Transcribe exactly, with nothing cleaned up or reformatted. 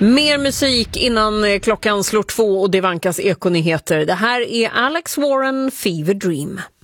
Mer musik innan klockan slår två och det vankas ekonyheter. Det här är Alex Warren, Fever Dream.